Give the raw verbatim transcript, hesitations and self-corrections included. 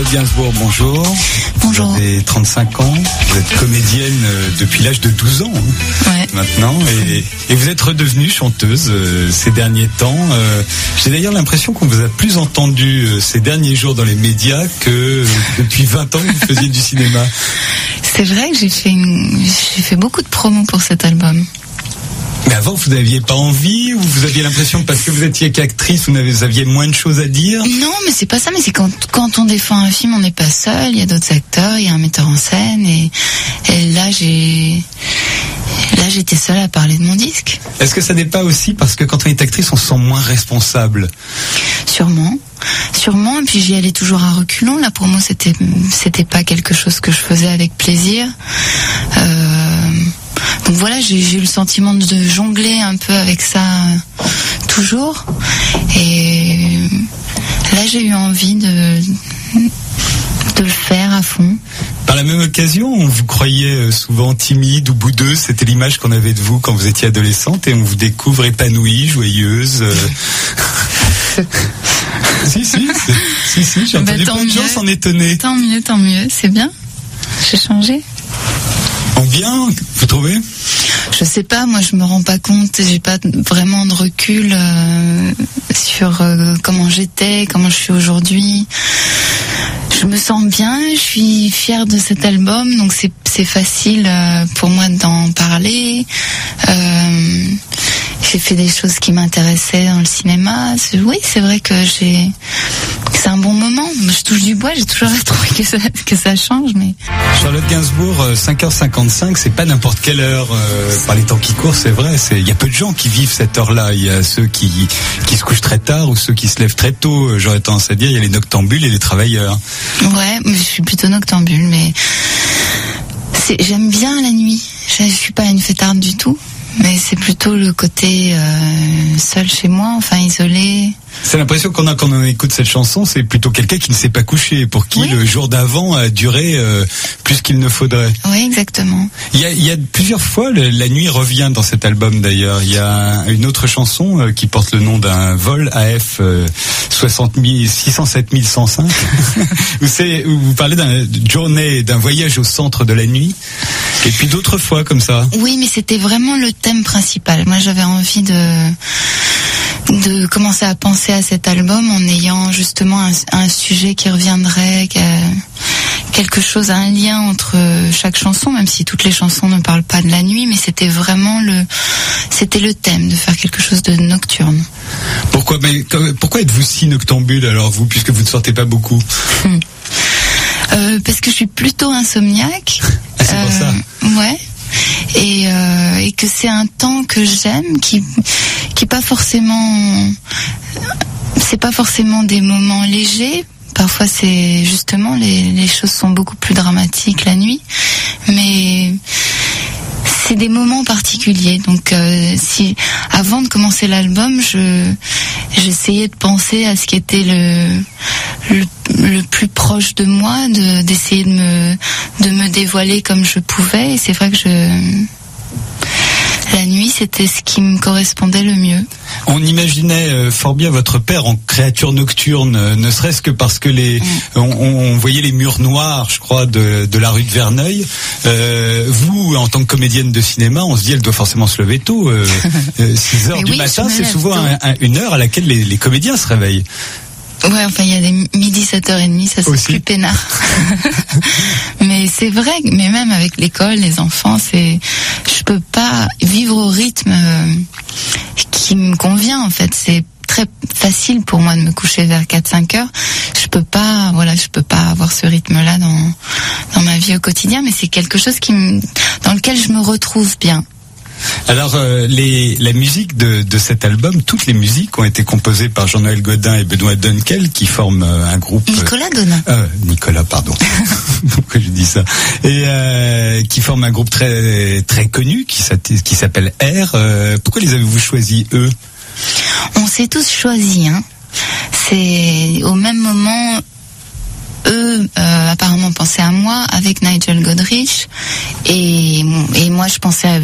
Charlotte Gainsbourg, bonjour. Bonjour. Vous avez trente-cinq ans, vous êtes comédienne depuis l'âge de douze ans hein, ouais. maintenant, et, et vous êtes redevenue chanteuse euh, ces derniers temps. Euh, j'ai d'ailleurs l'impression qu'on vous a plus entendu euh, ces derniers jours dans les médias que euh, depuis vingt ans que vous faisiez du cinéma. C'est vrai que j'ai fait, une... j'ai fait beaucoup de promos pour cet album. Mais avant, vous n'aviez pas envie, ou vous aviez l'impression que parce que vous étiez qu'actrice, vous, vous aviez moins de choses à dire? Non, mais c'est pas ça, mais c'est quand, quand on défend un film, on n'est pas seul, il y a d'autres acteurs, il y a un metteur en scène, et, et là, j'ai, là, j'étais seule à parler de mon disque. Est-ce que ça n'est pas aussi parce que quand on est actrice, on se sent moins responsable? Sûrement. Sûrement, et puis j'y allais toujours à reculons. Là, pour moi, c'était, c'était pas quelque chose que je faisais avec plaisir. Euh, Donc voilà, j'ai, j'ai eu le sentiment de jongler un peu avec ça euh, toujours. Et là, j'ai eu envie de, de le faire à fond. Par la même occasion, on vous croyait souvent timide ou boudeuse. C'était l'image qu'on avait de vous quand vous étiez adolescente, et on vous découvre épanouie, joyeuse. Euh... si, si, si, si, j'ai entendu bah, plein de gens s'en étonner. Tant mieux, tant mieux, c'est bien. J'ai changé. En bien, vous trouvez? Je sais pas, moi je me rends pas compte, j'ai pas vraiment de recul euh, sur euh, comment j'étais, comment je suis aujourd'hui. Je me sens bien, je suis fière de cet album, donc c'est c'est facile euh, pour moi d'en parler. Euh, j'ai fait des choses qui m'intéressaient dans le cinéma. C'est, oui, c'est vrai que j'ai c'est un bon moment. Je touche du bois, j'ai toujours trouvé que ça, que ça change. Mais Charlotte Gainsbourg, cinq heures cinquante-cinq, c'est pas n'importe quelle heure. Euh, par les temps qui courent, c'est vrai. C'est, il y a peu de gens qui vivent cette heure-là. Il y a ceux qui qui se couchent très tard ou ceux qui se lèvent très tôt. J'aurais tendance à dire, il y a les noctambules et les travailleurs. Ouais, mais je suis plutôt noctambule, mais c'est, j'aime bien la nuit. Je, je suis pas une fêtarde du tout. Mais c'est plutôt le côté euh, seul chez moi, enfin isolé. C'est l'impression qu'on a quand on écoute cette chanson, c'est plutôt quelqu'un qui ne s'est pas couché, pour qui oui. le jour d'avant a duré euh, plus qu'il ne faudrait. Oui, exactement. Il y a, il y a plusieurs fois, le, la nuit revient dans cet album d'ailleurs. Il y a une autre chanson euh, qui porte le nom d'un vol A F euh, soixante mille six cent sept mille cent cinq, où, c'est, où vous parlez d'une journée, d'un voyage au centre de la nuit, et puis d'autres fois comme ça. Oui, mais c'était vraiment le thème principal. Moi, j'avais envie de de commencer à penser à cet album en ayant justement un, un sujet qui reviendrait, quelque chose, un lien entre chaque chanson, même si toutes les chansons ne parlent pas de la nuit, mais c'était vraiment le, c'était le thème de faire quelque chose de nocturne. Pourquoi, mais pourquoi êtes-vous si noctambule alors vous, puisque vous ne sortez pas beaucoup? hum. euh, Parce que je suis plutôt insomniaque. Ah, c'est euh, pour ça. Ouais. Et, euh, et que c'est un temps que j'aime, qui qui pas forcément, c'est pas forcément des moments légers. Parfois c'est justement les les choses sont beaucoup plus dramatiques la nuit, mais c'est des moments particuliers. Donc euh, si avant de commencer l'album, je j'essayais de penser à ce qui était le le, le plus proche de moi, de d'essayer de me de me dévoiler comme je pouvais. Et c'est vrai que je la nuit, c'était ce qui me correspondait le mieux. On imaginait euh, fort bien votre père en créature nocturne, euh, ne serait-ce que parce que les, mmh. on, on voyait les murs noirs, je crois, de, de la rue de Verneuil. Euh, vous, en tant que comédienne de cinéma, on se dit, elle doit forcément se lever tôt. Euh, euh, six heures du oui, matin, c'est souvent un, un, une heure à laquelle les, les comédiens se réveillent. Ouais, enfin, il y a des midi sept heures trente, ça c'est plus peinard. Mais c'est vrai, mais même avec l'école, les enfants, c'est, je peux pas vivre au rythme qui me convient, en fait. C'est très facile pour moi de me coucher vers quatre cinq heures. Je peux pas, voilà, je peux pas avoir ce rythme-là dans, dans ma vie au quotidien, mais c'est quelque chose qui me, dans lequel je me retrouve bien. Alors, euh, les, la musique de, de cet album, toutes les musiques ont été composées par Jean-Noël Godin et Benoît Dunkel, qui forment euh, un groupe... Nicolas Godin. Euh, Nicolas, pardon. Pourquoi je dis ça? Et euh, qui forment un groupe très très connu, qui, qui s'appelle R. Euh, pourquoi les avez-vous choisis, eux? On s'est tous choisis, hein. C'est au même moment... Eux, euh, apparemment, pensaient à moi avec Nigel Godrich, et, et moi, je pensais à